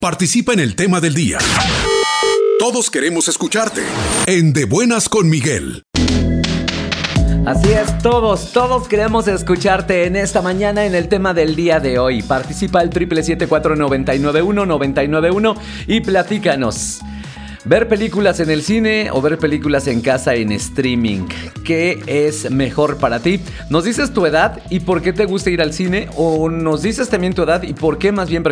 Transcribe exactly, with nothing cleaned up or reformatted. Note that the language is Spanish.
Participa en el tema del día. Todos queremos escucharte en De Buenas con Miguel. Así es, todos, todos queremos escucharte en esta mañana en el tema del día de hoy. Participa al triple siete cuatro nueve nueve uno nueve nueve uno y platícanos. ¿Ver películas en el cine o ver películas en casa en streaming? ¿Qué es mejor para ti? ¿Nos dices tu edad y por qué te gusta ir al cine? ¿O nos dices también tu edad y por qué más bien